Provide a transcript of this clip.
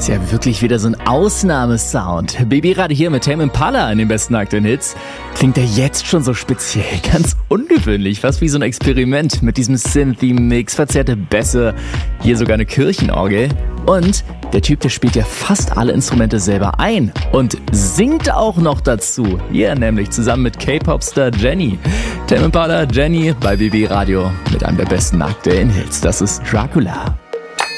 Ist ja wirklich wieder so ein Ausnahmesound. Baby Radio hier mit Tame Impala in den besten aktuellen Hits. Klingt er jetzt schon so speziell, ganz ungewöhnlich, fast wie so ein Experiment mit diesem Synthie-Mix, verzerrte Bässe, hier sogar eine Kirchenorgel. Und der Typ, der spielt ja fast alle Instrumente selber ein und singt auch noch dazu. Hier nämlich zusammen mit K-Pop-Star Jennie. Tame Impala, Jennie bei BB Radio mit einem der besten aktuellen Hits. Das ist Dracula.